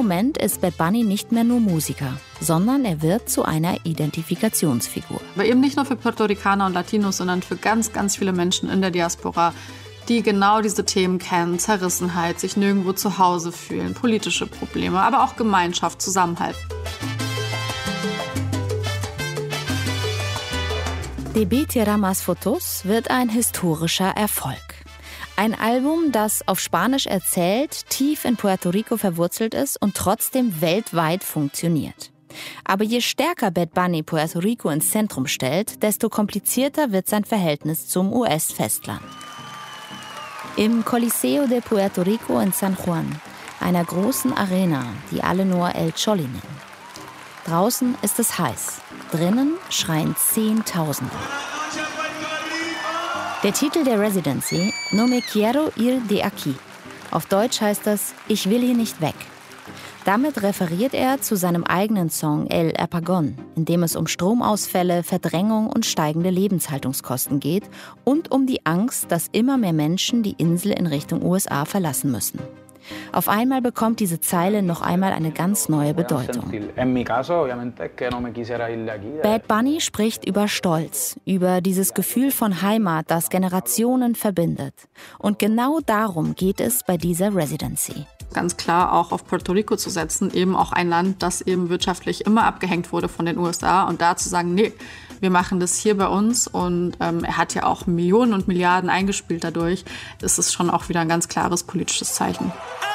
Moment ist Bad Bunny nicht mehr nur Musiker, sondern er wird zu einer Identifikationsfigur. Aber eben nicht nur für Puerto Ricaner und Latinos, sondern für ganz, ganz viele Menschen in der Diaspora, die genau diese Themen kennen: Zerrissenheit, sich nirgendwo zu Hause fühlen, politische Probleme, aber auch Gemeinschaft, Zusammenhalt. Debí Tierra Más Fotos wird ein historischer Erfolg. Ein Album, das auf Spanisch erzählt, tief in Puerto Rico verwurzelt ist und trotzdem weltweit funktioniert. Aber je stärker Bad Bunny Puerto Rico ins Zentrum stellt, desto komplizierter wird sein Verhältnis zum US-Festland. Im Coliseo de Puerto Rico in San Juan, einer großen Arena, die alle nur El Choli nennen. Draußen ist es heiß, drinnen schreien Zehntausende. Der Titel der Residency, No me quiero ir de aquí. Auf Deutsch heißt das, ich will hier nicht weg. Damit referiert er zu seinem eigenen Song El Apagón, in dem es um Stromausfälle, Verdrängung und steigende Lebenshaltungskosten geht und um die Angst, dass immer mehr Menschen die Insel in Richtung USA verlassen müssen. Auf einmal bekommt diese Zeile noch einmal eine ganz neue Bedeutung. Bad Bunny spricht über Stolz, über dieses Gefühl von Heimat, das Generationen verbindet. Und genau darum geht es bei dieser Residency. Ganz klar auch auf Puerto Rico zu setzen, eben auch ein Land, das eben wirtschaftlich immer abgehängt wurde von den USA. Und da zu sagen, nee, wir machen das hier bei uns. Und er hat ja auch Millionen und Milliarden eingespielt dadurch. Das ist schon auch wieder ein ganz klares politisches Zeichen.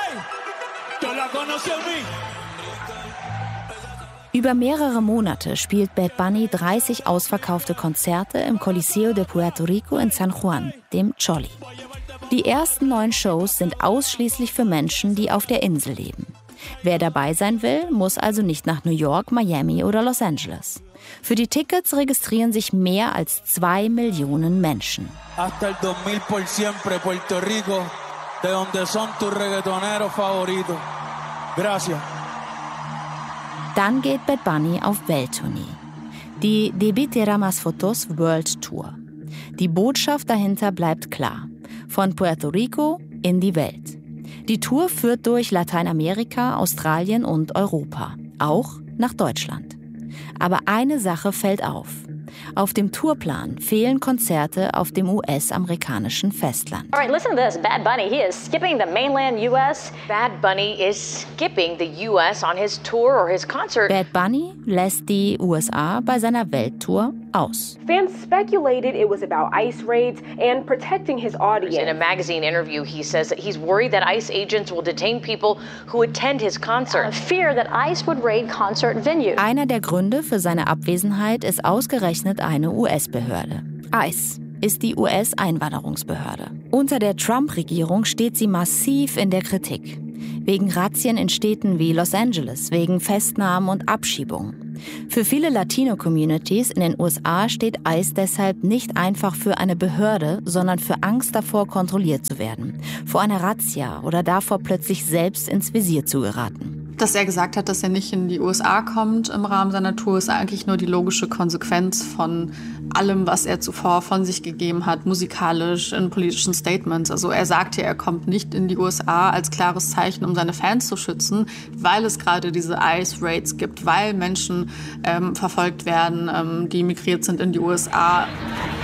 Über mehrere Monate spielt Bad Bunny 30 ausverkaufte Konzerte im Coliseo de Puerto Rico in San Juan, dem Choli. Die ersten 9 Shows sind ausschließlich für Menschen, die auf der Insel leben. Wer dabei sein will, muss also nicht nach New York, Miami oder Los Angeles. Für die Tickets registrieren sich mehr als 2 Millionen Menschen. Hasta el 2000 por siempre Puerto Rico, de donde son tus reggaetoneros favoritos. Gracias. Dann geht Bad Bunny auf Welttournee. Die Debí Tierra Más Fotos World Tour. Die Botschaft dahinter bleibt klar. Von Puerto Rico in die Welt. Die Tour führt durch Lateinamerika, Australien und Europa. Auch nach Deutschland. Aber eine Sache fällt auf. Auf dem Tourplan fehlen Konzerte auf dem US-amerikanischen Festland. All right, listen to this. Bad Bunny, he is skipping the mainland US. Bad Bunny is skipping the US on his tour or his concert. Bad Bunny lässt die USA bei seiner Welttour aus. Fans speculated it was about ICE raids and protecting his audience. In a magazine interview, he says that he's worried that ICE agents will detain people who attend his concert. Fear that ICE would raid concert venues. Einer der Gründe für seine Abwesenheit ist ausgerechnet eine US-Behörde. ICE ist die US-Einwanderungsbehörde. Unter der Trump-Regierung steht sie massiv in der Kritik. Wegen Razzien in Städten wie Los Angeles, wegen Festnahmen und Abschiebungen. Für viele Latino-Communities in den USA steht ICE deshalb nicht einfach für eine Behörde, sondern für Angst davor, kontrolliert zu werden. Vor einer Razzia oder davor, plötzlich selbst ins Visier zu geraten. Dass er gesagt hat, dass er nicht in die USA kommt im Rahmen seiner Tour, ist eigentlich nur die logische Konsequenz von allem, was er zuvor von sich gegeben hat, musikalisch, in politischen Statements. Also er sagte, er kommt nicht in die USA als klares Zeichen, um seine Fans zu schützen, weil es gerade diese ICE-Raids gibt, weil Menschen verfolgt werden, die migriert sind in die USA.